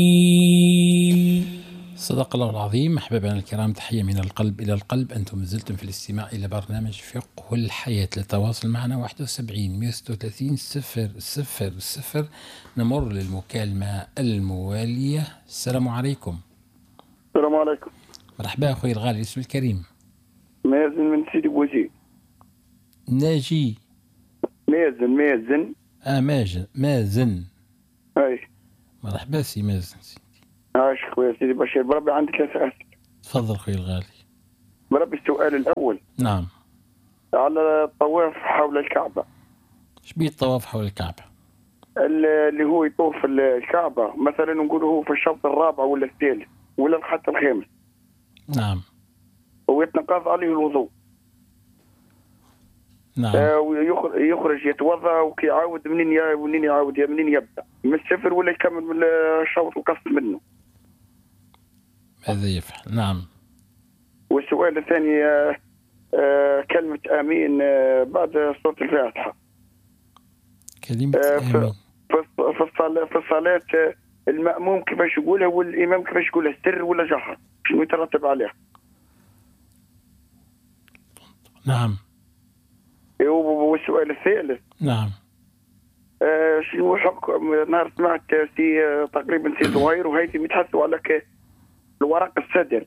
صدق الله العظيم. أحبابنا الكرام، تحية من القلب إلى القلب. أنتم زلتم في الاستماع إلى برنامج فقه الحياة. للتواصل معنا 71 136 000. نمر للمكالمة الموالية. السلام عليكم. السلام عليكم. مرحبا أخوي الغالي، اسم الكريم؟ مازن من سيدي بوزيد. ناجي. مازن. مازن. اي مرحبا سي مازن. عاش خويا سيدي بشير. بربي عندي 3 أسئلة. تفضل أخوي الغالي. بربي السؤال الأول نعم. على الطواف حول الكعبة. ايش بيه الطواف حول الكعبة؟ اللي هو يطوف الكعبة مثلا نقول هو في الشوط الرابع ولا الثالث ولا حتى الخامس. نعم. ويتنقض عليه الوضوء. نعم. ويخرج يتوضا وكي يعاود منين يعاود منين يبدا من الصفر ولا يكمل من الشوط القصد منه. ماذا يفعل؟ نعم. والسؤال الثاني كلمة آمين بعد سورة الفاتحة. كلمة آمين في الصلاة المأموم كيفاش يقولها والإمام كيفاش يقولها، سر ولا جهر؟ شنو يترتب عليها؟ نعم. والسؤال الثالث. نعم. شنو حكم نهار سمعت تقريبا سي زهير وهيثم يتحدثوا على الورق الصدر.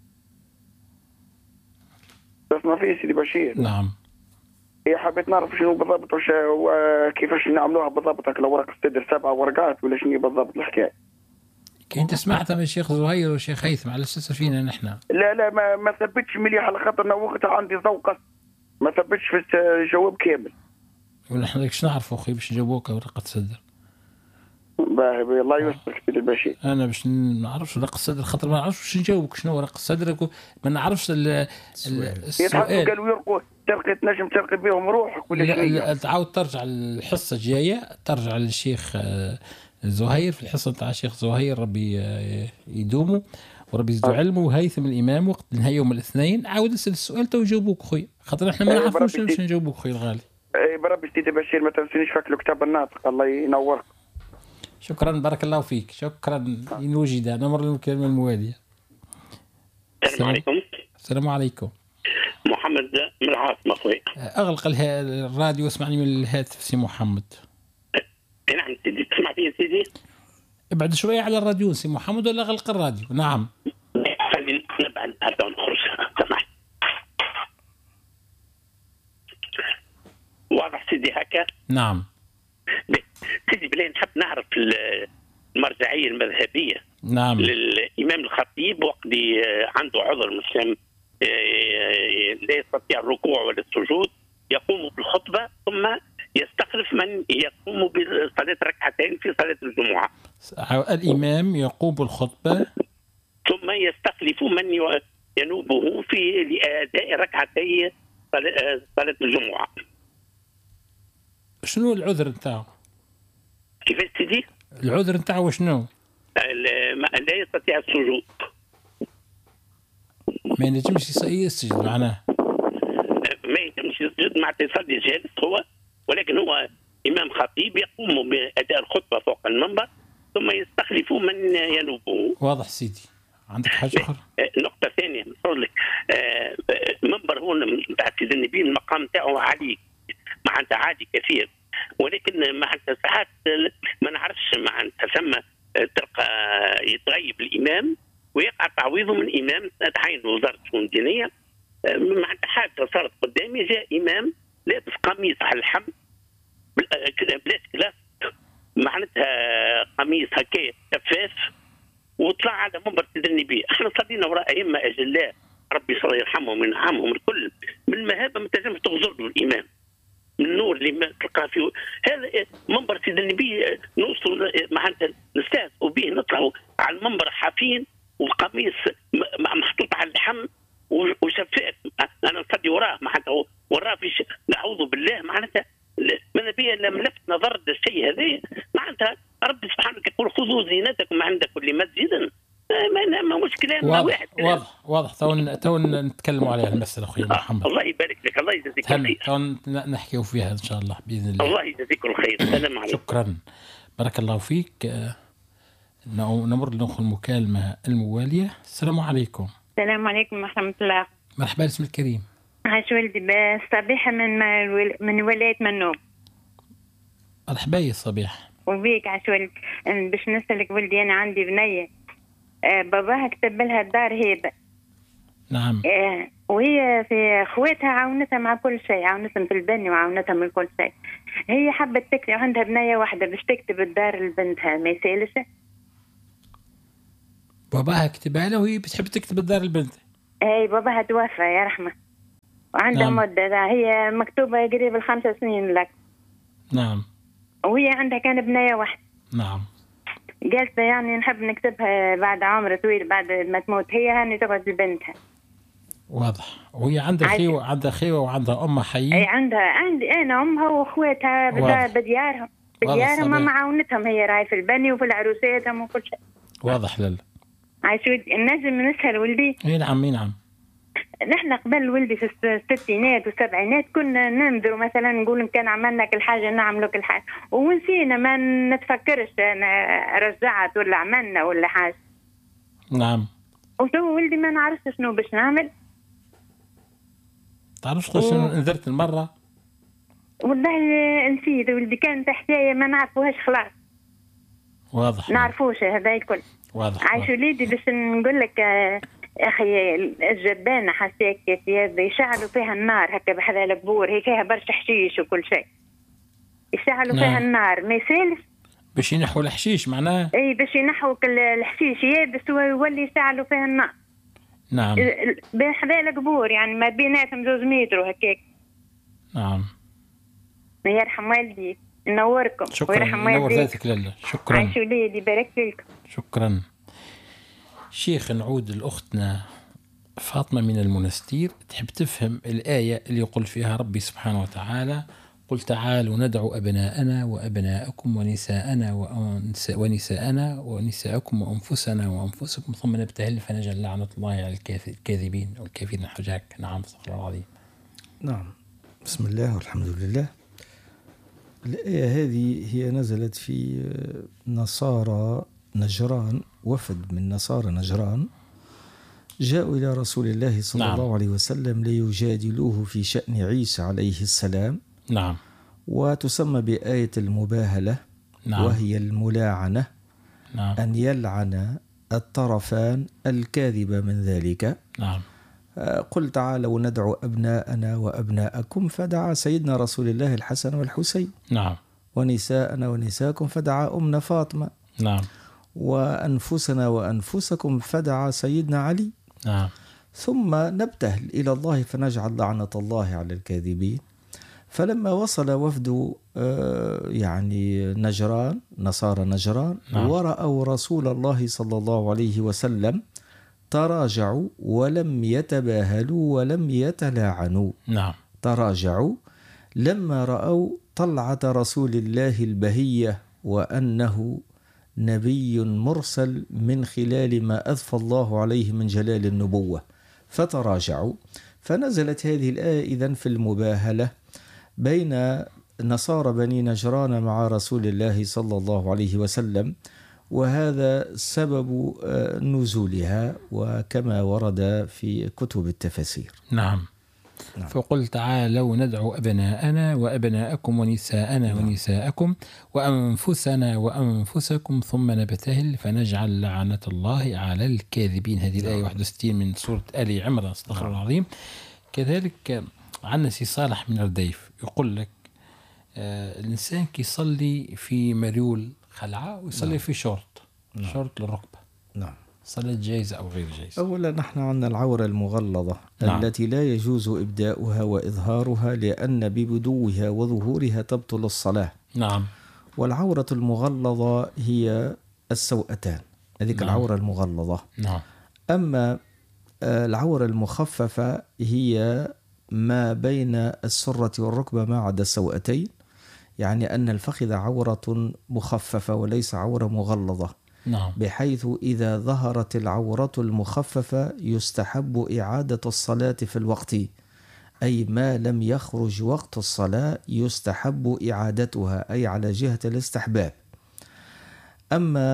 تسمع فيه سيدي بشير؟ نعم. حبيت نعرف شنو بالضبط وكيفاش نعملوها بالضبط. الورق الصدر 7 ورقات ولا شنو بالضبط الحكايه؟ كي انت سمعتها من الشيخ زهير والشيخ هيثم على اساس فينا نحن؟ لا ما ثبتش مليح على خاطرنا وقتها عندي ذوق، ما ثبتش في الجواب كامل. ونحن ايش نعرفوا اخي باش نجاوبوك ورقه صدر؟ باهي الله يوفقك سيدي البشير. انا باش نعرفش ورقه الصدر خاطر ما نعرفش باش نجاوبك شنو ورقه الصدر، ما نعرفش السؤال. قالوا يرقوا ترقي تنجم ترقي بهم روحك ولا لا تعاود ترجع الحصه الجايه، ترجع للشيخ زهير في الحصه نتاع الشيخ زهير، ربي يدومه وربي يزيدو علمه، وهيثم الامام وقت النهايه يوم الاثنين. عاود اسال السؤال تو يجاوبوك خويا، خاطر احنا ما نعرفوش باش نجاوبوك خويا الغالي. اي بربي سيدي بشير ما تنسينيش فاك كتاب الناطق. الله ينورك. شكرا بارك الله فيك. شكرا. إن وجد. نمر للكلمة الموالية. السلام عليكم. السلام عليكم. محمد من العاصمة أخوي. أغلق الراديو واسمعني من الهاتف سي محمد. نعم سيدي. تسمع فيه سيدي؟ ابعد شوية على الراديو سي محمد ولا أغلق الراديو؟ نعم. خلينا نبعد هذا ونخرج. سمح. واضح سيدي هكا؟ نعم. سيدي بلي نحب نعرف المرجعية المذهبية. نعم. للإمام الخطيب وقت عنده عذر مسلم لا يستطيع الركوع ولا السجود، يقوم بالخطبة ثم يستخلف من يقوم بصلاة ركعتين في صلاة الجمعة. الإمام يقوم بالخطبة ثم يستخلف من ينوبه في لأداء ركعتي صلاة الجمعة. شنو العذر نتاعو؟ كيف سيدي؟ العذر نتاعو شنو؟ لا يستطيع السجود. ما ينجمش يسجد معناه؟ ما ينجمش يسجد معناتها يصلي جالس هو، ولكن هو إمام خطيب يقوم بأداء الخطبة فوق المنبر ثم يستخلف من ينوبه. واضح سيدي. عندك حاجة أخرى؟ نقطة ثانية نقول لك، المنبر هو نتاع سيدنا النبي المقام تاعو عالي معناتها عالي كثير، ولكن معناتها ساعات ما نعرفش معناتها ثم تلقى يتغيب الإمام ويقع تعويضه من إمام تعين وزارة الشؤون الدينية. معناتها حادثة صارت قدامي، جاء إمام لابس قميص على الحمد بلاش كلاس، معناتها قميص هكايا شفاف، وطلع على منبر سيدنا النبي. احنا صلينا وراء أئمة أجلاء ربي صلى يرحمهم وينعمهم الكل، من المهابة ما تنجمش تغزر له الإمام من النور اللي ما تلقى فيه. هذا منبر سيدنا النبي نوصل معناتها نستهزئوا به، نطلعوا على المنبر حافين وقميص محطوط على اللحم وشفاف، انا نصلي وراه معناتها وراه في نعوذ بالله معناتها من بي لم لفت نظر الشيء هذا. معناتها ربي سبحانه يقول خذوا زينتكم عند كل مسجد. ما مشكله ما واحد. واضح تو نتكلموا عليها المساله اخويا محمد. الله يبارك لك. الله يجزيك الخير. تو نحكيوا فيها ان شاء الله باذن الله. الله يجزيك الخير. السلام عليكم. شكرا بارك الله فيك. نمر لنأخذ المكالمة الموالية. السلام عليكم. السلام عليكم ورحمة الله. مرحبا، اسم الكريم. عاش ولدي صبيحة من ولاية منوب. مرحبا يا صبيح. وبيك عاش ولدي. باش نسألك ولدي، أنا عندي بنية باباها كتب لها الدار هيبة. نعم. وهي في اخواتها عاونتها مع كل شيء، عاونتهم في البني وعاونتها من كل شيء. هي حبت تكتب، عندها بنية واحدة باش تكتب الدار لبنتها، ما يسالش. باباها كتبها لها وهي بتحب تكتب الدار البنت. اي باباها توفى يا رحمة، وعندها نعم. مدة هي مكتوبة قريب 5 سنين لك. نعم. وهي عندها كان بنية واحدة. نعم. قالت يعني نحب نكتبها بعد عمر طويل بعد ما تموت هي، هاني تقعد لبنتها. واضح. وهي عندها خيوة وعندها أمها حيين. اي عندي أنا أمها وأخواتها بديارهم معاونتهم، هي راي في البني وفي العروساتهم وكل شيء. واضح لله. عايش ولدي، النجم نسهل ولدي. نعم. نحن قبل ولدي في الستينات والسبعينات كنا ننذر مثلا نقول كان عملنا كل حاجة نعملوا كل حاجة، ونسينا ما نتفكرش رجعت ولا عملنا ولا حاجة. نعم. وتو ولدي ما نعرفش شنو باش نعمل. تعرفش شنو نذرت المرة؟ والله نسيت ولدي، كانت حكاية ما نعرفوهاش خلاص. واضح. نعرفوش هذا الكل. واضح. عايش وليدي باش نقول لك اخي الجبانه حساك يشعلوا فيها النار هكا بحذا القبور، هي فيها برشا حشيش وكل شيء، يشعلوا فيها النار ما يسالش. باش ينحوا الحشيش معناه؟ اي باش ينحوا الحشيش يابس ويولي يشعلوا فيها النار. نعم. بحذا القبور يعني ما بيناتهم 2 متر هكاك. نعم. يرحم والدي، نوركم. شكرا. نور ذاتك لله. شكرا. عايش وليدي بارك فيك. شكرا. شيخ، نعود لأختنا فاطمة من المنستير، تحب تفهم الآية اللي يقول فيها ربي سبحانه وتعالى: قل تعالوا ندعو أبناءنا وأبناءكم ونساءنا ونساءكم وأنفسنا وأنفسكم ثم نبتهل فنجعل لعنة الله على الكاذبين والكافرين الحجاج. نعم، صدق الله العظيم. نعم. بسم الله والحمد لله. الآية هذه هي نزلت في نصارى نجران، وفد من نصارى نجران جاءوا إلى رسول الله صلى الله عليه وسلم ليجادلوه في شأن عيسى عليه السلام. نعم. وتسمى بآية المباهلة. نعم. وهي الملاعنة. نعم. أن يلعن الطرفان الكاذب من ذلك. نعم. قل تعالوا ندعو أبناءنا وأبناءكم، فدعا سيدنا رسول الله الحسن والحسين. نعم. ونساءنا ونساءكم، فدعا أمنا فاطمة. نعم. وأنفسنا وأنفسكم، فدعا سيدنا علي. نعم. ثم نبتهل إلى الله فنجعل لعنة الله على الكاذبين. فلما وصل وفد يعني نجران، نصارى نجران، نعم. ورأوا رسول الله صلى الله عليه وسلم تراجعوا ولم يتباهلوا ولم يتلاعنوا. نعم. تراجعوا لما رأوا طلعة رسول الله البهية وأنه نبي مرسل من خلال ما أضفى الله عليه من جلال النبوة، فتراجعوا. فنزلت هذه الآية إذن في المباهلة بين نصارى بني نجران مع رسول الله صلى الله عليه وسلم، وهذا سبب نزولها وكما ورد في كتب التفاسير. نعم. فقل تعالوا ندعو أبناءنا وأبناءكم ونساءنا ونساءكم وأنفسنا وأنفسكم ثم نبتهل فنجعل لعنة الله على الكاذبين. هذه الآية 61 من سورة آل عمران، استغفر الله العظيم. كذلك عن سي صالح من الرديف يقول لك الإنسان كي يصلي في مريول خلعة ويصلي في شورت للركبة. نعم. صلاة جائزة أو غير جائزة؟ أولا نحن عندنا العورة المغلظة التي لا يجوز إبداؤها وإظهارها، لأن ببدوها وظهورها تبطل الصلاة. نعم. والعورة المغلظة هي السوأتان، هذيك العورة المغلظة. نعم. أما العورة المخففة هي ما بين السرة والركبة ما عدا السوأتين، يعني أن الفخذ عورة مخففة وليس عورة مغلظة. نعم. بحيث إذا ظهرت العورة المخففة يستحب إعادة الصلاة في الوقت، أي ما لم يخرج وقت الصلاة يستحب إعادتها، أي على جهة الاستحباب. أما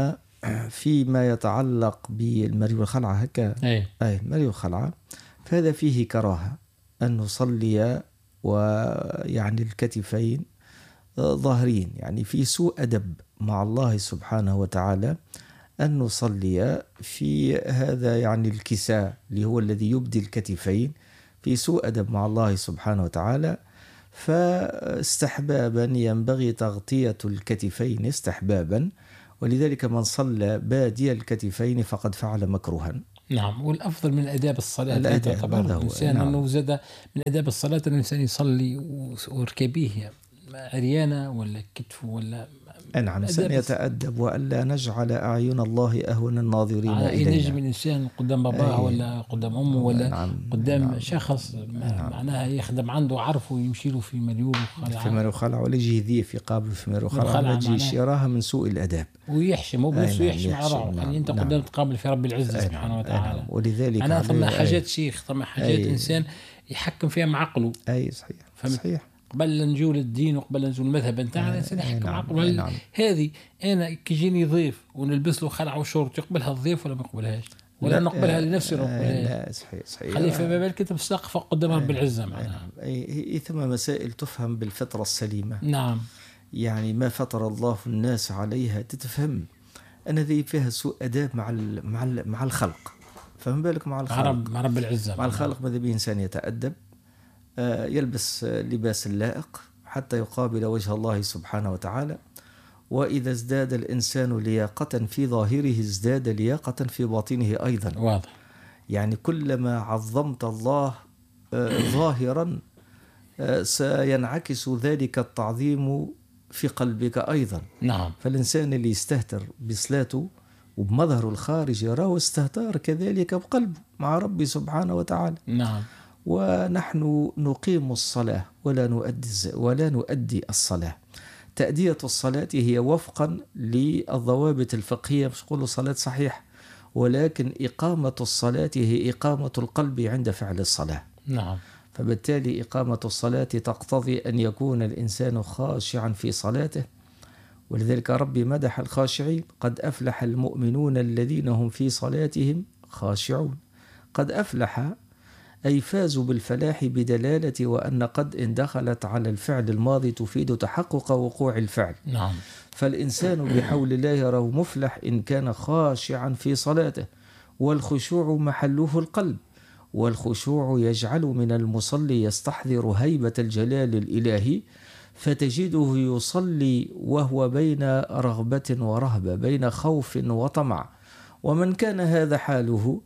فيما يتعلق بالمري والخلعة هكا، أي المري والخلعة، فهذا فيه كراهة أن نصلي ويعني الكتفين ظاهرين، يعني في سوء أدب مع الله سبحانه وتعالى أن نصلي في هذا يعني الكساء اللي هو الذي يبدي الكتفين، في سوء أدب مع الله سبحانه وتعالى. فاستحبابا ينبغي تغطية الكتفين استحبابا، ولذلك من صلى بادي الكتفين فقد فعل مكروها. نعم. والأفضل من آداب الصلاة الآداب، تعتبر هذا هو. الإنسان نعم. أنه زاد من آداب الصلاة أن الإنسان يصلي وركبيه عريانة ولا كتفه ولا نعم، الإنسان يتأدب وألا نجعل أعين الله أهون الناظرين إلينا. ينجم الإنسان قدام باباه ولا قدام أمه ولا نعم. قدام نعم. شخص معناها يخدم عنده عرفه ويمشي له في مليول في مري وخلع، ولا يجي ذي في قابل في مري وخلع، ما تجيش يراها من سوء الأداب ويحشم هو بنفسه يحشم على روحه. يعني أنت قدام تقابل في رب العزة سبحانه وتعالى. نعم. ولذلك أنا ثم حاجات شيخ، ثم حاجات إنسان يحكم فيها مع عقله. أي صحيح. صحيح. قبل نجول الدين وقبل نجول المذهب نتاعنا الانسان يحكم عقله. هذه انا كيجيني ضيف ونلبس له خلعه وشورت، يقبلها الضيف ولا ما يقبلهاش؟ ولا نقبلها لنفسي؟ لا صحيح. خلي في بالك انت مستقف قدام رب العزه معناها. ثم مسائل تفهم بالفطره السليمه. نعم. يعني ما فطر الله الناس عليها تتفهم ان ذي فيها سوء اداب مع الخلق. فهم بالك مع الخلق، مع رب العزه، مع الخالق. ماذا به انسان يتأدب، يلبس لباس اللائق حتى يقابل وجه الله سبحانه وتعالى. وإذا ازداد الإنسان لياقة في ظاهره ازداد لياقة في باطنه أيضا. واضح. يعني كلما عظمت الله ظاهرا سينعكس ذلك التعظيم في قلبك أيضا. نعم. فالإنسان اللي يستهتر بصلاته وبمظهر الخارج يراه استهتار كذلك بقلبه مع ربي سبحانه وتعالى. نعم. ونحن نقيم الصلاة ولا نؤدي الصلاة. تأدية الصلاة هي وفقا للضوابط الفقهية، مش نقول صلاة صحيح، ولكن إقامة الصلاة هي إقامة القلب عند فعل الصلاة. نعم. فبالتالي إقامة الصلاة تقتضي أن يكون الإنسان خاشعا في صلاته، ولذلك ربي مدح الخاشعين: قد أفلح المؤمنون الذين هم في صلاتهم خاشعون. قد أفلح أي فازوا بالفلاح بدلالة وأن قد إن دخلت على الفعل الماضي تفيد تحقق وقوع الفعل. نعم. فالإنسان بحول الله يراه مفلح إن كان خاشعا في صلاته، والخشوع محله القلب، والخشوع يجعل من المصلي يستحضر هيبة الجلال الإلهي، فتجده يصلي وهو بين رغبة ورهبة، بين خوف وطمع. ومن كان هذا حاله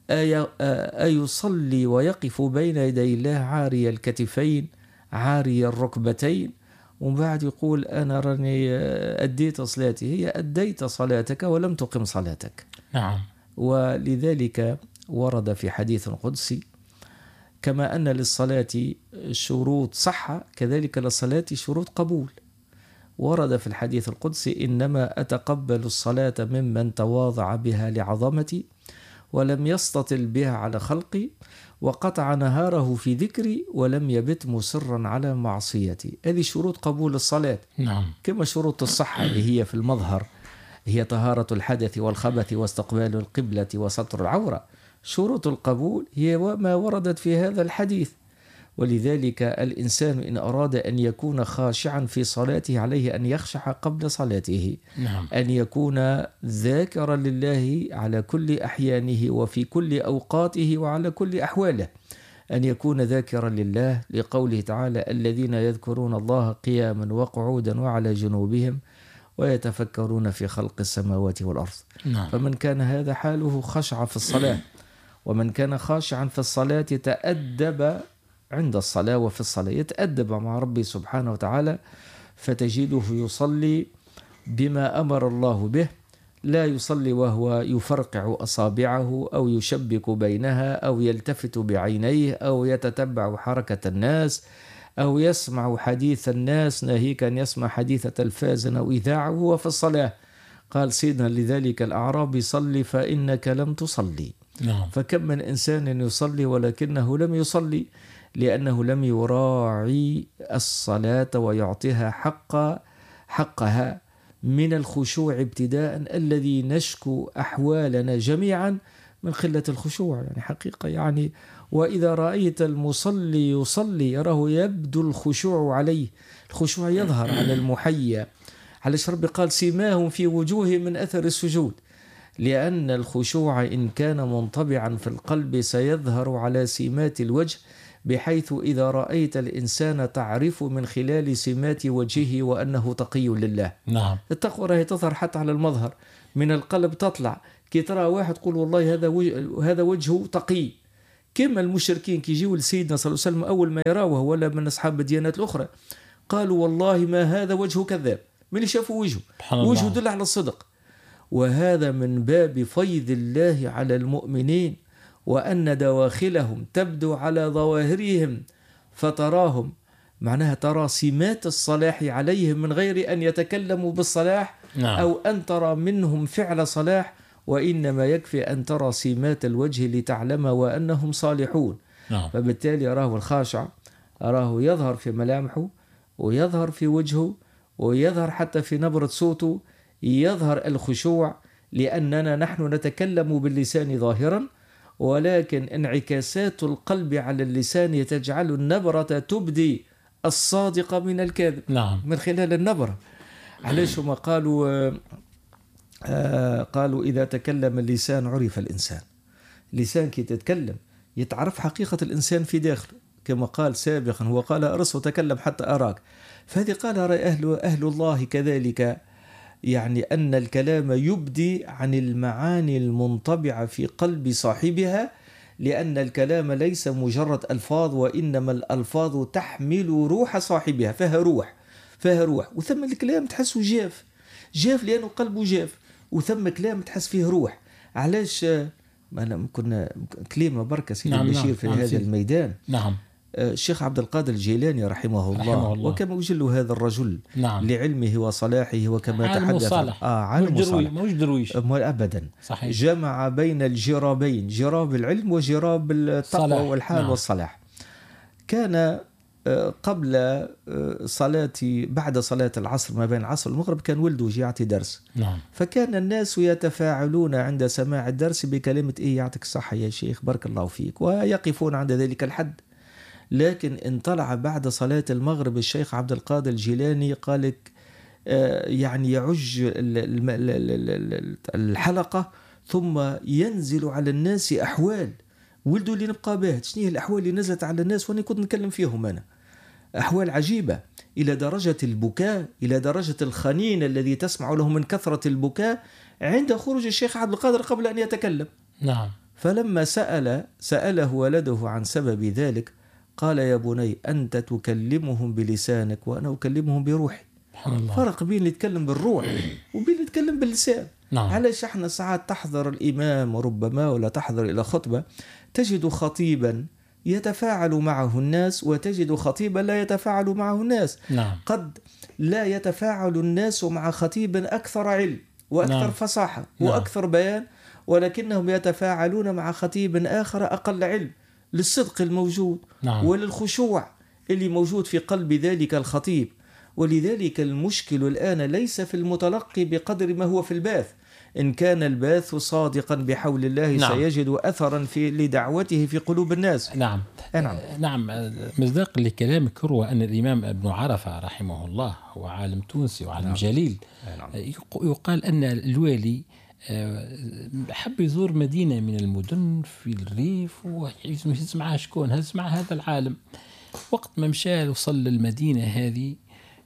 أيصلي ويقف بين يدي الله عاري الكتفين عاري الركبتين، ومن بعد يقول أنا راني أديت صلاتي. هي أديت صلاتك ولم تقم صلاتك. نعم. ولذلك ورد في حديث قدسي: كما أن للصلاة شروط صحة كذلك للصلاة شروط قبول. ورد في الحديث القدسي: إنما أتقبل الصلاة ممن تواضع بها لعظمتي ولم يستطل بها على خلقي وقطع نهاره في ذكري ولم يبت مصرا على معصيتي. هذه شروط قبول الصلاة. نعم. كما شروط الصحة اللي هي في المظهر هي طهارة الحدث والخبث واستقبال القبلة وستر العورة. شروط القبول هي ما وردت في هذا الحديث. ولذلك الإنسان إن أراد أن يكون خاشعا في صلاته عليه أن يخشع قبل صلاته. نعم. أن يكون ذاكرا لله على كل أحيانه وفي كل أوقاته وعلى كل أحواله. أن يكون ذاكرا لله لقوله تعالى: الذين يذكرون الله قياما وقعودا وعلى جنوبهم ويتفكرون في خلق السماوات والأرض. نعم. فمن كان هذا حاله خشع في الصلاة، ومن كان خاشعا في الصلاة تأدب عند الصلاة وفي الصلاة، يتأدب مع ربي سبحانه وتعالى، فتجده يصلي بما أمر الله به، لا يصلي وهو يفرقع أصابعه أو يشبك بينها أو يلتفت بعينيه أو يتتبع حركة الناس أو يسمع حديث الناس، ناهيك أن يسمع حديث تلفاز أو إذاعة وهو في الصلاة. قال سيدنا لذلك الأعرابي: صلي فإنك لم تصلي. نعم. فكم من إنسان يصلي ولكنه لم يصلي لأنه لم يراعي الصلاة ويعطيها حقها من الخشوع ابتداء الذي نشكو أحوالنا جميعا من قلة الخشوع يعني حقيقة يعني. وإذا رأيت المصلي يصلي يراه يبدو الخشوع عليه، الخشوع يظهر على المحيا. على ربي قال سيماهم في وجوههم من أثر السجود، لأن الخشوع إن كان منطبعا في القلب سيظهر على سمات الوجه، بحيث إذا رأيت الإنسان تعرف من خلال سمات وجهه وأنه تقي لله. نعم. التقوى راهي تظهر حتى على المظهر، من القلب تطلع. كي ترى واحد تقول والله هذا وجهه تقي، كما المشركين كي يجيوا لسيدنا صلى الله عليه وسلم أول ما يراوه ولا من أصحاب الديانات الأخرى قالوا والله ما هذا وجهه كذاب، من شافوا وجهه دل على الصدق. وهذا من باب فيض الله على المؤمنين، وأن دواخلهم تبدو على ظواهرهم فتراهم، معناها ترى سمات الصلاح عليهم من غير أن يتكلموا بالصلاح. نعم. أو أن ترى منهم فعل صلاح، وإنما يكفي أن ترى سمات الوجه لتعلم وأنهم صالحون. نعم. فبالتالي أراه الخاشع، أراه يظهر في ملامحه ويظهر في وجهه ويظهر حتى في نبرة صوته، يظهر الخشوع، لأننا نحن نتكلم باللسان ظاهرا، ولكن انعكاسات القلب على اللسان تجعل النبرة تبدي الصادق من الكاذب. نعم. من خلال النبرة. علاش ما قالوا إذا تكلم اللسان عرف الإنسان. اللسان كي تتكلم يتعرف حقيقة الإنسان في داخله، كما قال سابقا هو قال أرس وتكلم حتى أراك. فهذه قال أهل الله كذلك، يعني أن الكلام يبدي عن المعاني المنطبعة في قلب صاحبها، لأن الكلام ليس مجرد ألفاظ، وإنما الألفاظ تحمل روح صاحبها، فيها روح. وثم الكلام تحسه جاف لأنه قلبه جاف، وثم كلام تحس فيه روح. علاش أنا كنا كلمة بركة سيدي البشير في هذا الميدان. نعم. الشيخ عبد القادر الجيلاني رحمه الله. وكما يجل هذا الرجل. نعم. لعلمه وصلاحه، وكما تحدث عالم صالح مش درويش أبدا. صحيح. جمع بين الجرابين، جراب العلم وجراب التقوى والحال. نعم. والصلاح. كان قبل بعد صلاة العصر، ما بين العصر والمغرب، كان ولده يجي يعطي درس. نعم. فكان الناس يتفاعلون عند سماع الدرس بكلمة إيه يعطيك الصحة يا شيخ بارك الله فيك، ويقفون عند ذلك الحد. لكن ان طلع بعد صلاة المغرب الشيخ عبد القادر الجيلاني قالك يعني يعج الحلقة، ثم ينزل على الناس أحوال ولدوا اللي نبقى باهت. شنو هي الأحوال اللي نزلت على الناس وأنا كنت نتكلم فيهم أنا؟ أحوال عجيبة، إلى درجة البكاء، إلى درجة الخنين الذي تسمع له من كثرة البكاء عند خروج الشيخ عبد القادر قبل أن يتكلم. نعم. فلما سأله ولده عن سبب ذلك قال يا بني أنت تكلمهم بلسانك وأنا أكلمهم بروحي. فرق بين اللي يتكلم بالروح وبين اللي يتكلم باللسان. نعم. علاش احنا ساعات تحضر الإمام ربما ولا تحضر إلى خطبة تجد خطيبا يتفاعل معه الناس، وتجد خطيبا لا يتفاعل معه الناس. نعم. قد لا يتفاعل الناس مع خطيب أكثر علم وأكثر نعم. فصاحة نعم. وأكثر بيان، ولكنهم يتفاعلون مع خطيب آخر أقل علم للصدق الموجود. نعم. وللخشوع اللي موجود في قلب ذلك الخطيب. ولذلك المشكل الآن ليس في المتلقي بقدر ما هو في الباث. إن كان الباث صادقا بحول الله نعم. سيجد أثرا لدعوته في قلوب الناس. نعم. نعم. مصداق لكلامك هو أن الإمام ابن عرفة رحمه الله هو عالم تونسي وعالم نعم. جليل. نعم. يقال أن الوالي حب يزور مدينة من المدن في الريف ويسمعها شكون هسمع هذا العالم. وقت ما مشى وصل للمدينة هذه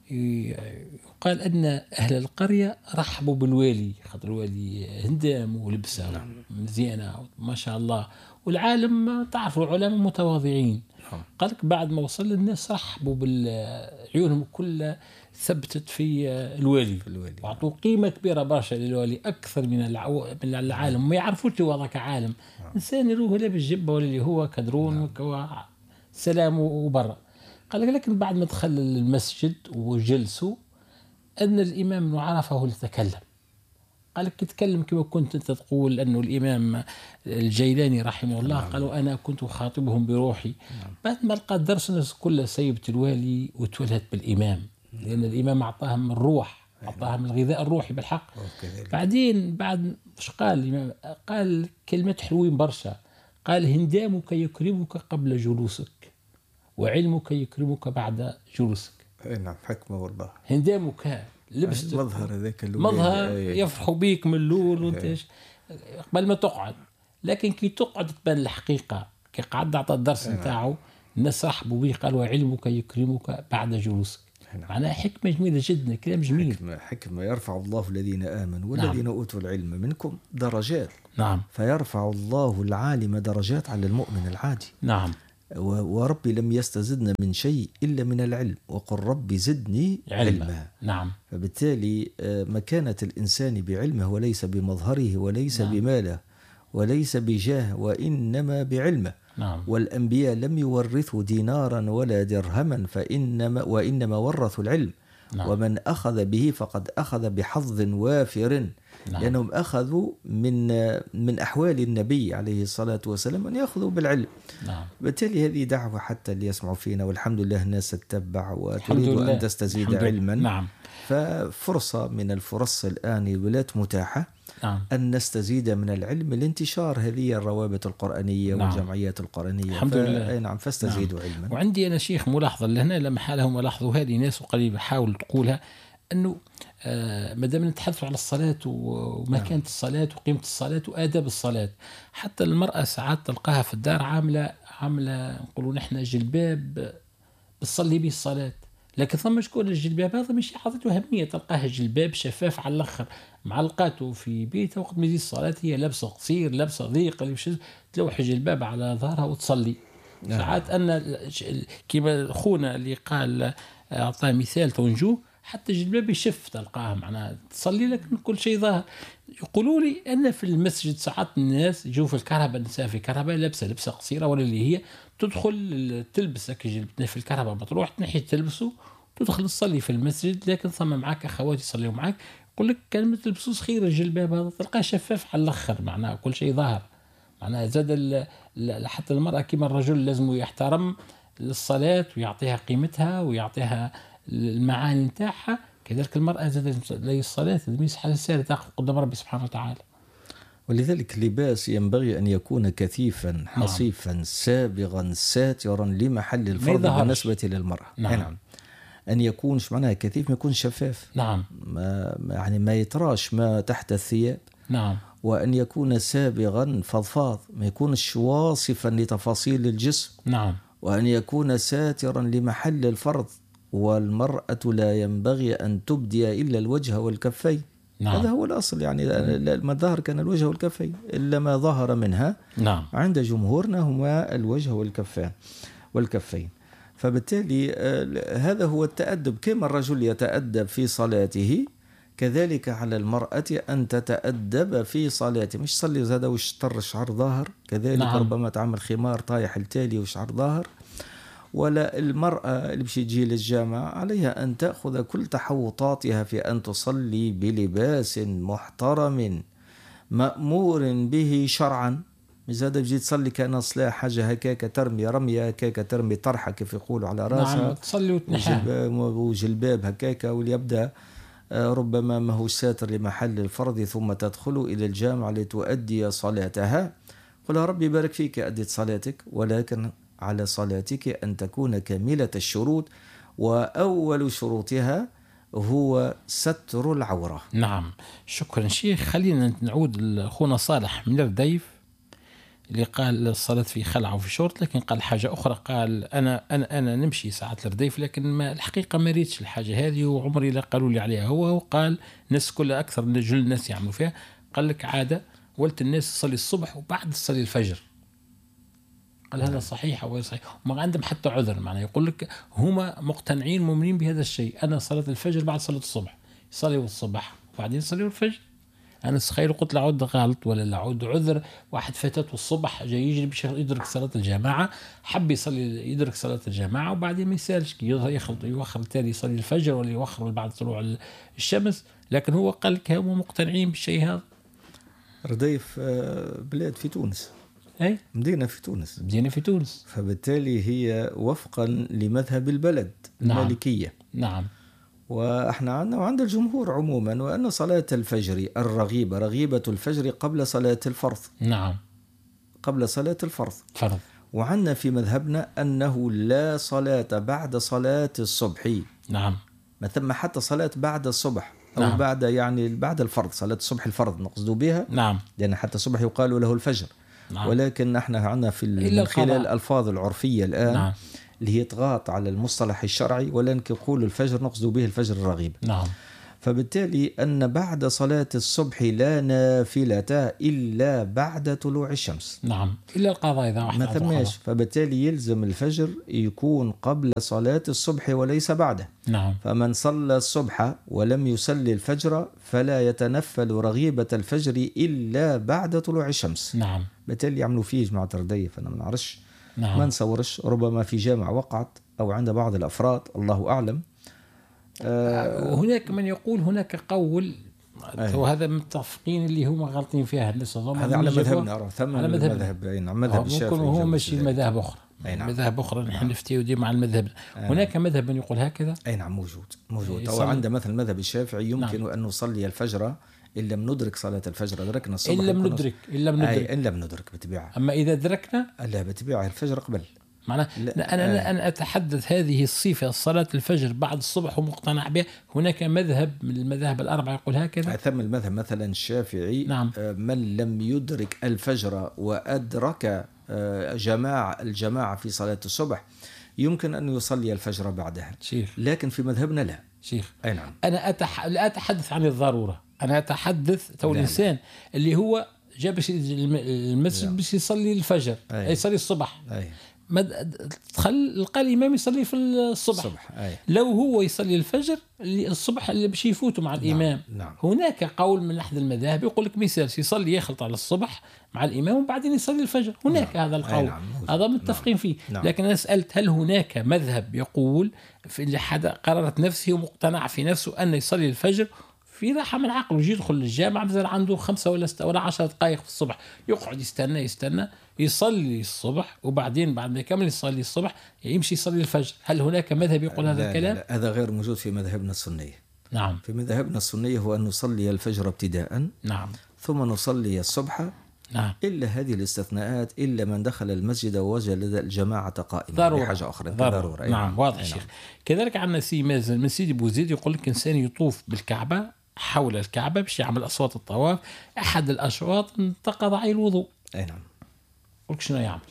يقال أن أهل القرية رحبوا بالوالي، خاطر الوالي هندام ولبسه مزيانة ما شاء الله، والعالم تعرفوا العلماء متواضعين. قالك بعد ما وصل الناس رحبوا عيونهم كلها ثبتت في الوالي وعطوا قيمة كبيرة برشا للوالي أكثر من العالم. ما يعرفوش هو ذاك عالم، إنسان يروه لا بالجبة ولا اللي هو كدرون سلام وبرا. قال لكن بعد ما دخل المسجد وجلسوا أن الإمام ابن عرفة هو اللي تكلم. قال لك يتكلم كما كنت أنت تقول أنه الإمام الجيلاني رحمه الله قالوا أنا كنت أخاطبهم بروحي. بعد ما لقى الدرس الناس كلها سيبت الوالي وتولهت بالإمام، لأن الإمام أعطاهم الروح أعطاها من الغذاء الروحي بالحق. بعدين بعد إيش قال؟ قال كلمة حلوين برشا، قال هندامك يكرمك قبل جلوسك وعلمك يكرمك بعد جلوسك. نعم حكمة والله. هندامك لبستك مظهر هذاك مظهر يفرحوا بيك من اللول وانت قبل ما تقعد، لكن كي تقعد تبان الحقيقة. كي قعد عطى الدرس نتاعو الناس رحبوا به، قالوا علمك يكرمك بعد جلوسك. معناها حكمة جميلة جدا، كلام جميل. حكمة يرفع الله الذين آمنوا والذين أوتوا العلم منكم درجات. نعم. فيرفع الله العالم درجات على المؤمن العادي. نعم. وربي لم يستزدنا من شيء إلا من العلم، وقل ربي زدني علما. نعم. فبالتالي مكانة الإنسان بعلمه وليس بمظهره وليس بماله وليس بجاه، وإنما بعلمه. نعم. والأنبياء لم يورثوا دينارا ولا درهما وإنما ورثوا العلم. نعم. ومن أخذ به فقد أخذ بحظ وافر. نعم. لأنهم أخذوا من أحوال النبي عليه الصلاة والسلام أن يأخذوا بالعلم. نعم. بالتالي هذه دعوة حتى اللي يسمعوا فينا، والحمد لله الناس تتبع وتريد أن تستزيد علما. نعم. ففرصة من الفرص الآن الولايات متاحة. نعم. أن نستزيد من العلم لانتشار هذه الروابط القرآنية. نعم. والجمعيات القرآنية. الحمد لله. نعم. فاستزيدوا. نعم. علما. وعندي أنا شيخ ملاحظة لهنا لما حالهم لاحظوا هذه ناس وقريب حاول تقولها أنه ما دام نتحدث على الصلاة ومكانة الصلاة وقيمة الصلاة وآداب الصلاة، حتى المرأة ساعات تلقاها في الدار عاملة نقولوا نحن جلباب بتصلي به الصلاة، لكن ثم شكون الجلباب هذا مش عطته أهمية. تلقاها جلباب شفاف على الآخر معلقاته في بيتها، وقت ما يجي الصلاة هي لابسة قصير لابسة ضيق اللي تلوح الجلباب على ظهرها وتصلي. ساعات أن كما أخونا اللي قال أعطاه مثال تونجوه، حتى الجلباب يشف تلقاها معناها تصلي لكن كل شيء ظاهر. يقولوا لي أن في المسجد ساعات الناس يجوا في الكهرباء، النساء في الكهرباء لابسة قصيرة ولا اللي هي تدخل تلبس جلبتنا في الكهرباء بتروح تنحي تلبسه تدخل تصلي في المسجد، لكن ثم معك أخواتي يصليوا معك يقول لك كان ما تلبسوش خير الجلباب هذا، تلقاه شفاف على الآخر معناها كل شيء ظاهر. معناها زاد حتى المرأة كما الرجل لازم يحترم للصلاة ويعطيها قيمتها ويعطيها المعاني نتاعها، كذلك المرأة زاد للصلاة لازم يسحل السارة تاخذ قدام ربي سبحانه وتعالى. ولذلك اللباس ينبغي أن يكون كثيفا حصيفا سابغا ساترا لمحل الفرض بالنسبة للمرأة. نعم. أن يكون معناها كثيف، ما يكون شفاف. نعم. ما يتراش ما تحت الثياب. نعم. وأن يكون سابغا فضفاض، ما يكونش واصفا لتفاصيل الجسم. نعم. وأن يكون ساترا لمحل الفرض، والمرأة لا ينبغي أن تبدي إلا الوجه والكفين. نعم. هذا هو الأصل، يعني ما ظهر كان الوجه والكفين، إلا ما ظهر منها. نعم. عند جمهورنا هما الوجه والكفين. فبالتالي هذا هو التأدب، كما الرجل يتأدب في صلاته كذلك على المرأة أن تتأدب في صلاته. مش صلي زاد وشطر شعر ظاهر كذلك. نعم. ربما تعمل خمار طايح التالي وشعر ظاهر. ولا المرأة اللي بشي تجي للجامعة عليها أن تأخذ كل تحوطاتها في أن تصلي بلباس محترم مأمور به شرعا. زاد بجي تصلي كأن صلاة حاجة هكاك ترمي رمية هكاك ترمي طرحة كيف يقولوا على راسها. نعم. تصلي وتنحى وجلباب هكاك وليبدأ ربما ما هو ساتر لمحل الفرض، ثم تدخل إلى الجامعة لتؤدي صلاتها. قل ربي بارك فيك أديت صلاتك، ولكن على صلاتك أن تكون كاملة الشروط، وأول شروطها هو ستر العورة. نعم. شكرا شيخ. خلينا نعود لأخونا صالح من الرديف اللي قال الصلاة في خلعة وفي شورت، لكن قال حاجة أخرى. قال أنا نمشي ساعات الرديف، لكن الحقيقة ما ريتش الحاجة هذه وعمري لا قالوا لي عليها. هو قال الناس كلها أكثر من جل الناس يعملوا فيها. قال لك عادة ولت الناس تصلي الصبح وبعد تصلي الفجر. قال هذا صحيح أو صحيح، وما عندهم حتى عذر. معناه يقول لك هما مقتنعين مؤمنين بهذا الشيء. أنا صلاة الفجر بعد صلاة الصبح، يصلي الصبح وبعدين يصلي الفجر. أنا سخير قلت لعود غلط ولا لعود عذر. واحد فاتته الصبح جاي يجري باش يدرك صلاة الجماعة، حب يصلي يدرك صلاة الجماعة وبعدين ما يسالش يوخر التالي يصلي الفجر ولا يوخر بعد طلوع الشمس. لكن هو قال لك هم مقتنعين بالشيء هذا. رديف بلاد في تونس. أي مدينة في تونس. فبالتالي هي وفقا لمذهب البلد. نعم. المالكية. نعم. وإحنا عندنا وعند الجمهور عموما وأن صلاة الفجر الرغيبة رغيبة الفجر قبل صلاة الفرض. نعم، قبل صلاة الفرض. فرض. وعندنا في مذهبنا أنه لا صلاة بعد صلاة الصبح. نعم، ما ثم حتى صلاة بعد الصبح أو نعم. بعد يعني بعد الفرض، صلاة الصبح الفرض نقصد بها. نعم، لأن حتى الصبح يقال له الفجر. نعم. ولكن احنا عندنا في إلا من خلال القضاء. الألفاظ العرفية الآن نعم، اللي هي تغاط على المصطلح الشرعي، ولن يقول الفجر نقصد به الفجر الرغيب. نعم. فبالتالي أن بعد صلاة الصبح لا نافلة إلا بعد طلوع الشمس. نعم، إلا القضاء إذا واحد ما ثماش، فبالتالي يلزم الفجر يكون قبل صلاة الصبح وليس بعده. نعم، فمن صلى الصبح ولم يصلي الفجر فلا يتنفل رغيبة الفجر إلا بعد طلوع الشمس. نعم. بالتالي يعملوا فيه جماعة ردية، فأنا ما نعرفش. نعم. ما نصورش، ربما في جامع وقعت أو عند بعض الأفراد، الله أعلم. وهناك من يقول هناك قول وهذا متفقين اللي هم غالطين فيها الناس. هذا على مذهبنا، ثم على مذهب مذهب الشافعي. ممكن هو ماشي المذاهب أخرى. نعم. مذاهب أخرى نحن نفتيو ديما على المذهب. هناك مذهب من يقول هكذا. أي نعم، موجود. هو عند مثل المذهب الشافعي يمكن نعم. أن نصلي الفجر إن لم ندرك صلاة الفجر. أدركنا الصبح إن لم ندرك بتبيعها. أما إذا أدركنا لا بتبيعها الفجر قبل. معناه أنا أتحدث هذه الصفة صلاة الفجر بعد الصبح ومقتنع بها. هناك مذهب من المذاهب الأربعة يقول هكذا. ثم المذهب مثلا الشافعي. نعم. من لم يدرك الفجر وأدرك الجماعة في صلاة الصبح يمكن أن يصلي الفجر بعدها. شيخ. لكن في مذهبنا لا. شيخ. أي نعم. أنا لا أتحدث عن الضرورة، أنا أتحدث الإنسان اللي هو جاب المسجد باش يصلي الفجر، يصلي الصبح. لقى الإمام يصلي في الصبح. لو هو يصلي الفجر الصبح اللي باش يفوتوا مع الإمام. نعم. هناك قول من أحد المذاهب يقول لك مثال يصلي يخلط على الصبح مع الإمام وبعدين يصلي الفجر. هناك هذا القول. نعم. هذا متفقين فيه. لكن أنا سألت هل هناك مذهب يقول في اللي حدا قررت نفسه ومقتنع في نفسه أن يصلي الفجر في راحة من عقله، يجي يدخل الجامعة مثلا عنده 5 ولا 6 ولا 10 دقائق في الصبح، يقعد يستنى يصلي الصبح وبعدين بعد ما يكمل يصلي الصبح يمشي يصلي الفجر. هل هناك مذهب يقول هذا الكلام؟ لا، هذا غير موجود في مذهبنا السنية. نعم. في مذهبنا السنية هو أن نصلي الفجر ابتداء. نعم. ثم نصلي الصبح. نعم. إلا هذه الاستثناءات، إلا من دخل المسجد ووجد الجماعة قائمة. ضرورة. حاجة أخرى. ضرورة. نعم. واضح شيخ. كذلك عندنا مازن من سيدي بوزيد يقول لك إنسان يطوف بالكعبة حول الكعبة باش يعمل أصوات الطواف، أحد الأشواط انتقض عليه الوضوء. أي نعم. قلت شنو يعمل؟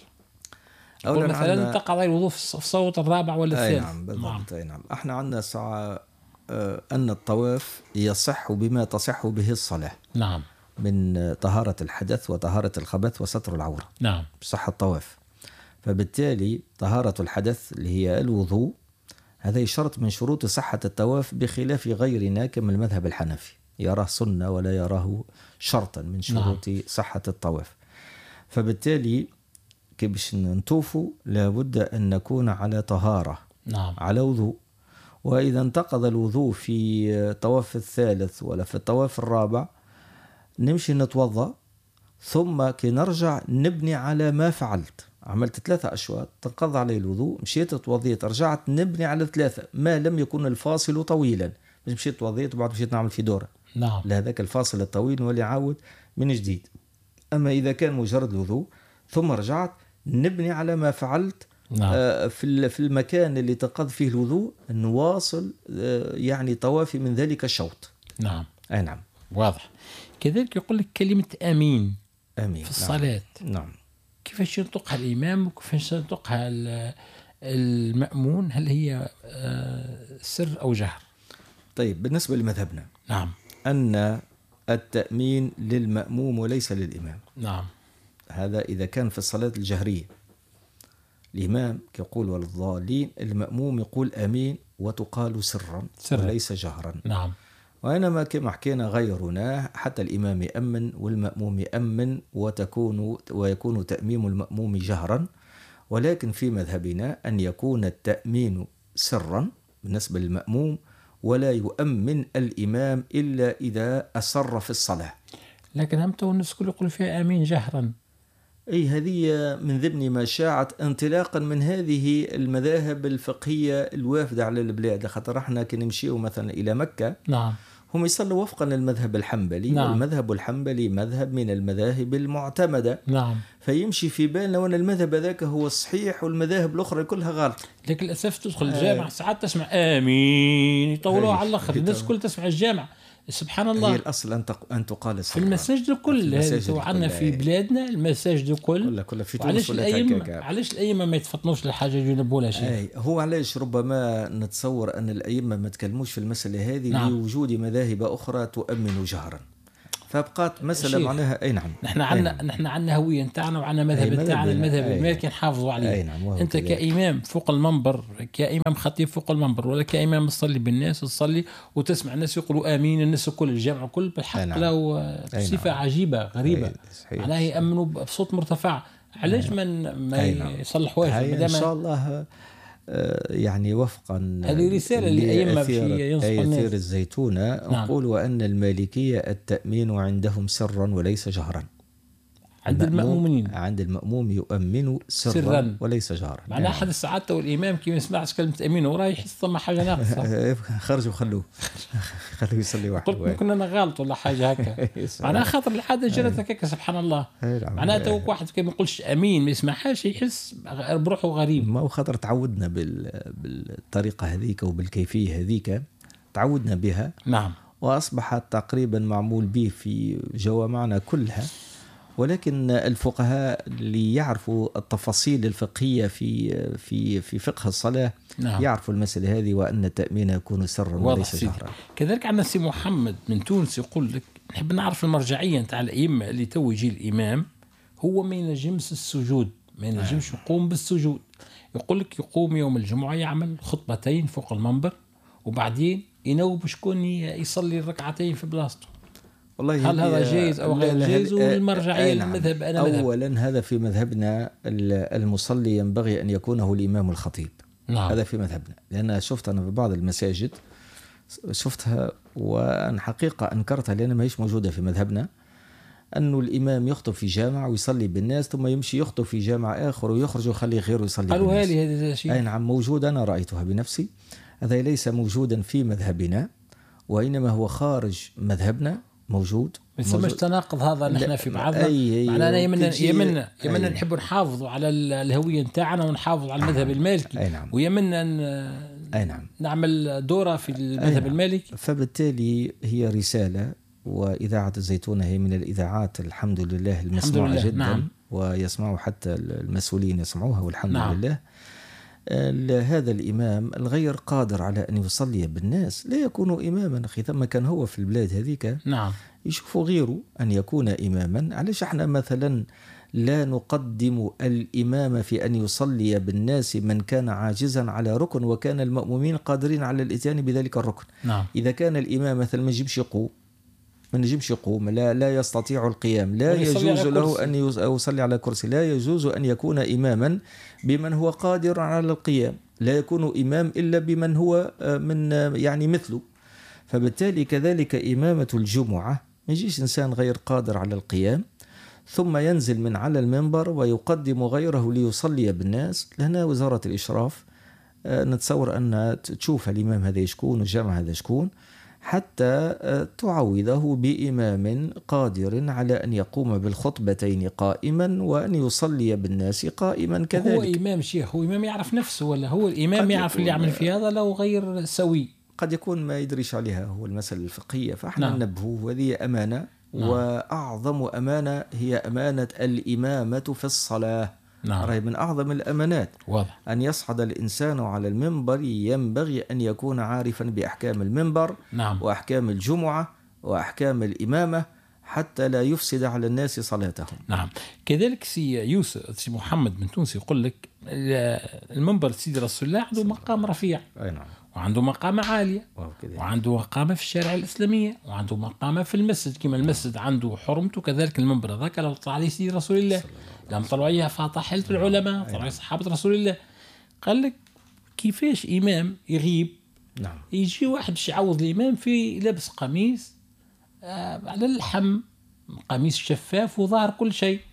يقول مثلا انتقض عليه الوضوء في الصوت الرابع ولا الثالث. نعم بالضبط. أي نعم. احنا عندنا ساعة أن الطواف يصح بما تصح به الصلاة. نعم. من طهارة الحدث وطهارة الخبث وستر العورة. نعم. صح الطواف. فبالتالي طهارة الحدث اللي هي الوضوء هذا شرط من شروط صحة الطواف، بخلاف غيرنا كما المذهب الحنفي يراه سنة ولا يراه شرطا من شروط صحة الطواف. فبالتالي كيفاش نطوفوا لابد أن نكون على طهارة. نعم. على وضوء. وإذا انتقض الوضوء في الطواف الثالث ولا في الطواف الرابع نمشي نتوضأ، ثم كي نرجع نبني على ما فعلت. عملت 3 أشواط تنقض علي الوضوء، مشيت توضيت رجعت نبني على 3 ما لم يكن الفاصل طويلا. مش مشيت توضيت وبعد مشيت نعمل في دورة. نعم. لهذاك الفاصل الطويل ولي عاود من جديد. أما إذا كان مجرد الوضوء ثم رجعت نبني على ما فعلت. نعم. في المكان اللي تنقض فيه الوضوء نواصل يعني طوافي من ذلك الشوط. نعم. أي نعم. واضح. كذلك يقول لك كلمة آمين في الصلاة. نعم. كيفاش ينطقها الإمام وكيفاش ينطقها المأمون؟ هل هي سر أو جهر؟ طيب بالنسبة لمذهبنا. نعم. أن التأمين للمأموم وليس للإمام. نعم. هذا إذا كان في الصلاة الجهرية الإمام يقول والضالين، المأموم يقول آمين وتقال سرا وليس جهرا. نعم. وإنما كما حكينا غيرنا حتى الإمام يأمن والمأموم يأمن ويكون تأميم المأموم جهرا. ولكن في مذهبنا أن يكون التأمين سرا بالنسبة للمأموم، ولا يؤمن الإمام إلا إذا أسر في الصلاة. لكن هم تو الناس كل يقول فيها آمين جهرا. أي هذه من ضمن ما شاعت انطلاقا من هذه المذاهب الفقهية الوافدة على البلاد. خاطر احنا كي نمشيو مثلا إلى مكة نعم هم يصلوا وفقا للمذهب الحنبلي. نعم. والمذهب الحنبلي مذهب من المذاهب المعتمدة. نعم. فيمشي في بالنا وأن المذهب ذاك هو الصحيح والمذاهب الأخرى كلها غلط. لكن للأسف تدخل الجامع ساعات تسمع آمين يطولوها على الآخر، الناس كل تسمع الجامع. سبحان الله. هي الأصل أن تقال في المساجد الكل هذه عندنا في بلادنا المساجد الكل في تونس علاش الأئمة ما يتفطنوش لحاجة يجنبوا لها شيء؟ هو علاش ربما نتصور أن الأئمة ما تكلموش في المسألة هذه نعم. لوجود مذاهب أخرى تؤمن جهرا، فبقات مسألة معناها أي نعم. نحن عندنا هوية نتاعنا وعندنا مذهب نتاعنا، المذهب المالكي نحافظوا عليه. نعم. أنت كإمام فوق المنبر، كإمام خطيب فوق المنبر، ولا كإمام تصلي بالناس تصلي وتسمع الناس يقولوا آمين، الناس كل الجامع كل بالحق له صفة عجيبة غريبة، معناها يأمنوا بصوت مرتفع. علاش ما يصلحوهاش؟ إن شاء الله يعني وفقا هذه رسالة لأئمة أثير الزيتونة. نقول وأن المالكية التأمين عندهم سرا وليس جهرا. عند المأمومين، عند المأموم يؤمن سرا وليس جهرا. معناها أحد الساعات والإمام كي ما يسمعش كلمة أمين وراه يحس ثم حاجة ناقصة. خرجوا خلوه يصلي واحد. قلت ممكن أنا غلط ولا حاجة هكا. معناها خاطر العادة جرت هكاك سبحان الله. معناها توك واحد كي ما يقولش أمين ما يسمعهاش يحس بروحه غريب. ما هو خاطر تعودنا بالطريقة هذيك وبالكيفية هذيك، تعودنا بها. نعم. وأصبحت تقريبا معمول به في جوامعنا كلها. ولكن الفقهاء اللي يعرفوا التفاصيل الفقهية في فقه الصلاة نعم. يعرفوا المسألة هذه، وأن التأمين يكون سرا وليس جهرا. كذلك عندنا سي محمد من تونس يقول لك نحب نعرف المرجعية نتاع الأئمة اللي تو يجي الإمام هو ما ينجمش السجود، ما ينجمش يقوم بالسجود. يقول لك يقوم يوم الجمعة يعمل خطبتين فوق المنبر وبعدين ينوب شكون يصلي الركعتين في بلاصته. والله هل هذا جائز أو غير جائز؟ والمرجعية المذهب أنا مذهب. أولا هذا في مذهبنا المصلي ينبغي أن يكون هو الإمام الخطيب. نعم. هذا في مذهبنا، لأن شفت أنا في بعض المساجد شفتها وأنا حقيقة أنكرتها لأنها ما هيش موجودة في مذهبنا، أنه الإمام يخطب في جامع ويصلي بالناس ثم يمشي يخطب في جامع آخر ويخرج ويخلي غيره يصلي بالناس. قالوا هذا شيء. أي نعم موجود، أنا رأيتها بنفسي. هذا ليس موجودا في مذهبنا وإنما هو خارج مذهبنا موجود. مش تناقض هذا نحن في بعضنا. معنانا يمنا نحب نحافظوا على الهوية نتاعنا ونحافظ على المذهب المالكي. نعم. ويمنا نعم. نعمل دورة في المذهب المالكي. فبالتالي هي رسالة، وإذاعة الزيتونة هي من الإذاعات الحمد لله المسموعة جدا. نعم. ويسمعوا حتى المسؤولين يسمعوها والحمد نعم. لله. هذا الإمام الغير قادر على أن يصلي بالناس لا يكون إماما. أخي ثم كان هو في البلاد هذيك نعم. يشوفوا غيره أن يكون إماما. علاش احنا مثلا لا نقدم الإمام في أن يصلي بالناس من كان عاجزا على ركن وكان المأمومين قادرين على الإتيان بذلك الركن. نعم. إذا كان الإمام مثلا ما نجمش يقوم لا يستطيع القيام، لا يجوز له أن يصلي على كرسي، لا يجوز أن يكون إماما بمن هو قادر على القيام، لا يكون إمام إلا بمن هو من يعني مثله. فبالتالي كذلك إمامة الجمعة ما يجيش إنسان غير قادر على القيام ثم ينزل من على المنبر ويقدم غيره ليصلي بالناس. لهنا وزارة الإشراف نتصور أن تشوف الإمام هذا شكون والجامع هذا شكون حتى تعوضه بإمام قادر على أن يقوم بالخطبتين قائما وأن يصلي بالناس قائما كذلك. هو إمام شيخ، هو إمام يعرف نفسه ولا هو الإمام يعرف اللي يعمل في هذا لو غير سوي؟ قد يكون ما يدريش عليها هو المسألة الفقهية، فإحنا ننبهه. وهذه أمانة. نعم. وأعظم أمانة هي أمانة الإمامة في الصلاة. نعم. من أعظم الأمانات. واضح. أن يصعد الإنسان على المنبر ينبغي أن يكون عارفا بأحكام المنبر. نعم. وأحكام الجمعة وأحكام الإمامة حتى لا يفسد على الناس صلاتهم. نعم. كذلك سي محمد من تونس يقول لك المنبر سيدي رسول الله عنده مقام رفيع. أي نعم. وعنده مقامة عالية وعنده مقامة في الشارع الإسلامية وعنده مقامة في المسجد. كما المسجد عنده حرمته كذلك المنبر ذاك لو طلع عليه سيدي رسول الله لم طلعوا عليها فطحلة العلماء طلعوا عليه صحابة رسول الله. قال لك كيفاش إمام يغيب؟ نعم. يجي واحد باش يعوض الإمام في لبس قميص على اللحم، قميص شفاف وظهر كل شيء.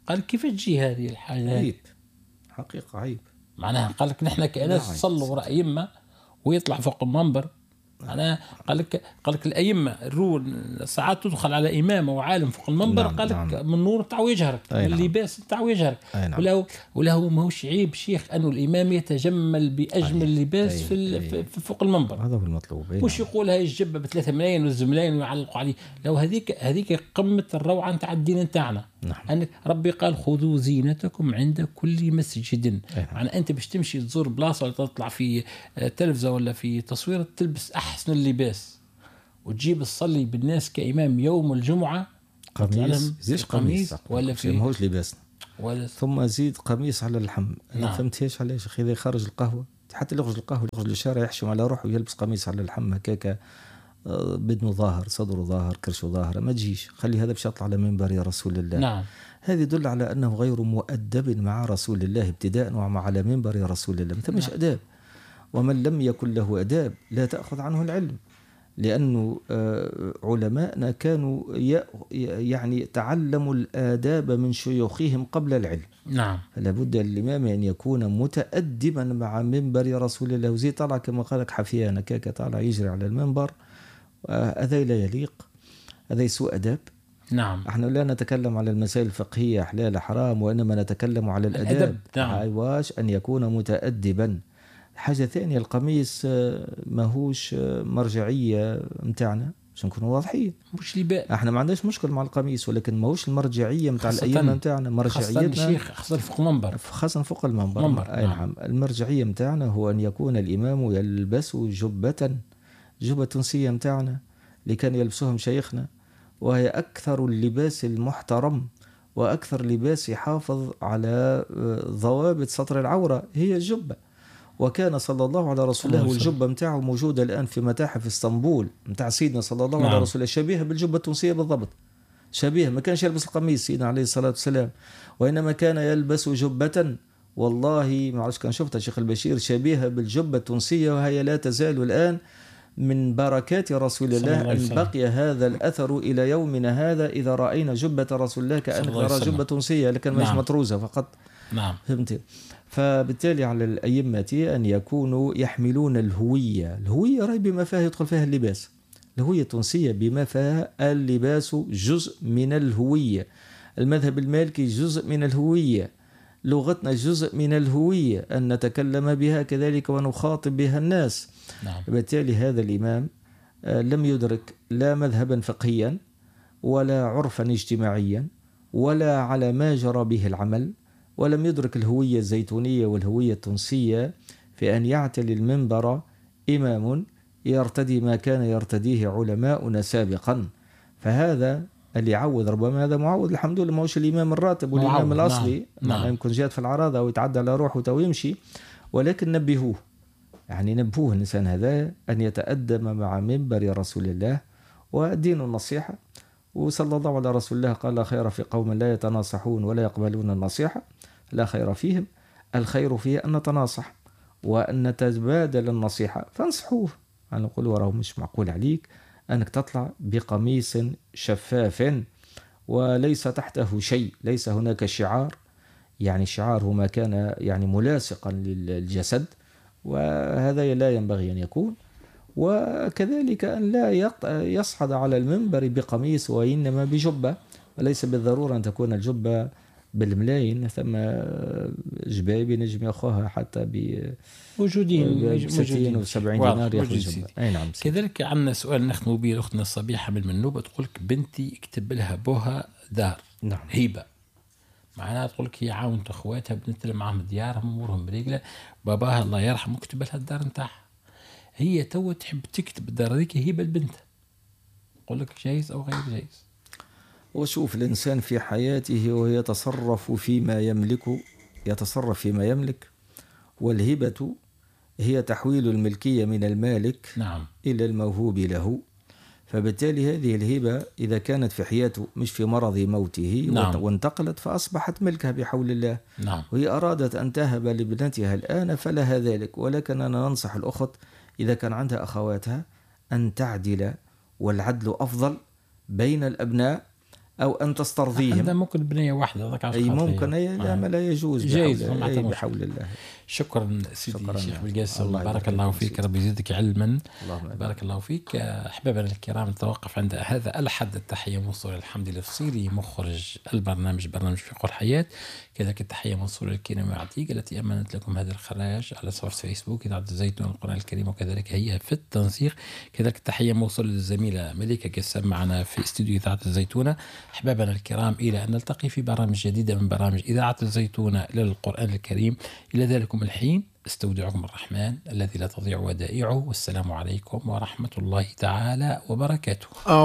قال كيف تجي هذه الحاجة؟ عيب، حقيقة عيب. معناها قال لك نحن كأناس نصلوا وراء أئمة ويطلع فوق المنبر. معناها قال لك الأئمة ساعات تدخل على إمام أو عالم فوق المنبر. نعم قال لك نعم. من النور تعو يجهرك، من نعم. اللباس تعو يجهرك. نعم. وله ماهوش عيب شيخ أنه الإمام يتجمل بأجمل لباس في فوق المنبر. هذا هو المطلوب. وش يقول هاي الجبة ب3 ملايين والزملاين ويعلقوا عليه. لو هذيك قمة الروعة نتاع الدين نتاعنا. نعم. أنك ربي قال خذوا زينتكم عند كل مسجد. يعني أنت باش تمشي تزور بلاصة ولا تطلع في تلفزة ولا في تصوير تلبس أحسن اللباس وتجيب تصلي بالناس كإمام يوم الجمعة. قميص زيش قميص ولا في ماهوش لباسنا ولا ثم زيد قميص على اللحم. أنا فهمتهاش علاش أخي إذا يخرج القهوة حتى اللي يخرج القهوة يخرج للشارع يحشم على روحه ويلبس قميص على اللحم هكاك بدنه ظاهر صدره ظاهر كرشه ظاهر ما تجيش. خلي هذا باش يطلع على منبر يا رسول الله. نعم. هذا يدل على أنه غير مؤدب مع رسول الله ابتداء ومع على منبر يا رسول الله. ما مش أداب. ومن لم يكن له أداب لا تأخذ عنه العلم. لأنه علماءنا كانوا يعني تعلموا الآداب من شيوخهم قبل العلم. نعم. لابد الإمام أن يكون متأدبا مع منبر رسول الله. وزي طلع كما قالك حفيانا كاكا طالع يجري على المنبر هذا لا يليق، هذا سوء أداب. نعم. احنا لا نتكلم على المسائل الفقهية حلال حرام وإنما نتكلم على الأداب. نعم. واش أن يكون متأدبا. حاجة ثانية القميص ماهوش مرجعية متاعنا باش نكونوا واضحين. مش لباس. احنا ما عندناش مشكل مع القميص ولكن ماهوش المرجعية متاع الأئمة متاعنا. مرجعيتنا خاصة فوق المنبر. خاصة فوق المنبر. أي نعم. المرجعية متاعنا هو أن يكون الإمام يلبس جبة تونسية متاعنا اللي كان يلبسوها مشايخنا وهي أكثر اللباس المحترم وأكثر لباس يحافظ على ضوابط سطر العورة هي الجبة. وكان صلى الله على رسول الله والجبة متاعه موجودة الآن في متاحف اسطنبول متاع سيدنا صلى الله عليه رسول الله شبيهة بالجبة التونسية بالضبط. شبيهة. ما كانش يلبس القميص سيدنا عليه الصلاة والسلام وإنما كان يلبس جبة والله ما عرفش كان شفتها شيخ البشير شبيهة بالجبة التونسية وهي لا تزال الآن من بركات رسول الله أن بقي هذا الأثر إلى يومنا هذا. إذا رأينا جبة رسول الله كأنك ترى جبة تونسية لكن مش مطروزة فقط. نعم. فهمت. فبالتالي على الأئمة أن يكونوا يحملون الهوية راي بما فيها يدخل فيها اللباس. الهوية التونسية بما فيها اللباس جزء من الهوية. المذهب المالكي جزء من الهوية. لغتنا جزء من الهوية أن نتكلم بها كذلك ونخاطب بها الناس. نعم. بالتالي هذا الإمام لم يدرك لا مذهبا فقهيا ولا عرفا اجتماعيا ولا على ما جرى به العمل ولم يدرك الهوية الزيتونية والهوية التونسية في أن يعتلي المنبر إمام يرتدي ما كان يرتديه علماؤنا سابقا. فهذا اللي يعوض ربما هذا معوض الحمد لله ما هوش الإمام الراتب والإمام الأصلي. نعم. يمكن جات في العراضة ويتعدى على روحه ويمشي ولكن نبهوه. يعني نبهوه الإنسان هذا أن يتأدب مع منبر رسول الله ودين النصيحة. وصلى الله على رسول الله قال لا خير في قوم لا يتناصحون ولا يقبلون النصيحة. لا خير فيهم. الخير فيه أن نتناصح وأن نتبادل النصيحة. فانصحوه. أنا نقول وراه مش معقول عليك أنك تطلع بقميص شفاف وليس تحته شيء. ليس هناك شعار. يعني الشعار هو ما كان يعني ملاصقا للجسد وهذا لا ينبغي أن يكون. وكذلك أن لا يصعد على المنبر بقميص وإنما بجبة وليس بالضرورة أن تكون الجبة بالملايين. ثم جبايب نجم يأخوها حتى موجودين 60 و70 دينار يأخذ جبة. أي نعم. كذلك عندنا سؤال نختم به أختنا الصبيحة من المنوبة تقول لك بنتي اكتب لها بوها دار. نعم. هيبة معناها تقول لك هي عاونت اخواتها بنت معهم ديارهم امورهم برجله باباها الله يرحمه كتب لها الدار نتاعها. هي تو تحب تكتب الدار هذيك هبه لبنتها. تقول لك جايز او غير جايز. وشوف الإنسان في حياته ويتصرف فيما يملك والهبة هي تحويل الملكية من المالك نعم. إلى الموهوب له. فبالتالي هذه الهبة إذا كانت في حياته مش في مرض موته نعم. وانتقلت فأصبحت ملكها بحول الله. نعم. وهي أرادت أن تهب لابنتها الآن فلها ذلك. ولكن أنا ننصح الأخت إذا كان عندها أخواتها أن تعدل والعدل أفضل بين الأبناء أو أن هذا تسترضيهم. ممكن بنية واحدة هذاك أي ممكن، لا ما لا يجوز جايز بحول الله. شكرا سيدي شكراً الشيخ بالقاسم، الله بارك يبارك الله فيك فيك، سيدي. ربي يزيدك علما. اللهم بارك الله فيك. أحبابنا الكرام، نتوقف عند هذا الحد. التحية موصولة للحمد الفصيلي مخرج البرنامج، برنامج فقه الحياة. كذلك التحية موصولة للكريمة عتيق التي أمنت لكم هذا الخراج على صفحة فيسبوك إذاعة الزيتون القرآن الكريم، وكذلك هي في التنسيق. كذلك التحية موصولة للزميلة مليكة قسام معنا في استوديو إذاعة الزيتونة. أحبابنا الكرام، إلى أن نلتقي في برامج جديدة من برامج إذاعة الزيتونة للقرآن الكريم. إلى ذلكم الحين استودعكم الرحمن الذي لا تضيع ودائعه، والسلام عليكم ورحمة الله تعالى وبركاته.